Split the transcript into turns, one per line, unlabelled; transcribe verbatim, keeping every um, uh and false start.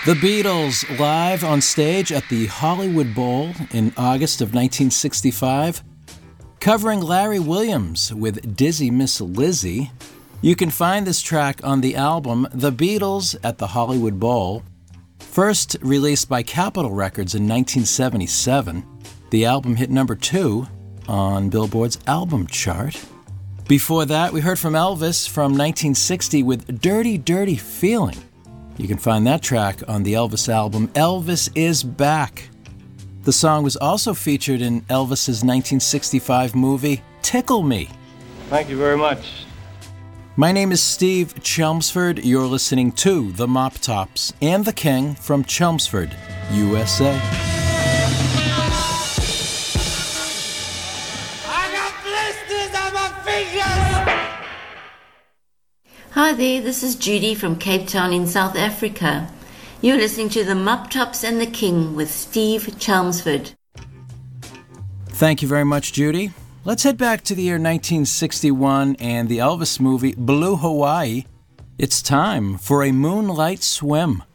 The Beatles live on stage at the Hollywood Bowl in August of nineteen sixty-five, covering Larry Williams with Dizzy Miss Lizzie. You can find this track on the album The Beatles at the Hollywood Bowl, first released by Capitol Records in nineteen seventy-seven. The album hit number two on Billboard's album chart. Before that, we heard from Elvis from nineteen sixty with Dirty Dirty Feeling. You can find that track on the Elvis album Elvis Is Back. The song was also featured in Elvis's nineteen sixty-five movie Tickle Me.
Thank you very much.
My name is Steve Chelmsford. You're listening to The Mop Tops and the King from Chelmsford, U S A.
I got blisters on my fingers!
Hi there, this is Judy from Cape Town in South Africa. You're listening to The Mop Tops and the King with Steve Chelmsford.
Thank you very much, Judy. Let's head back to the year nineteen sixty-one and the Elvis movie Blue Hawaii. It's time for a moonlight swim.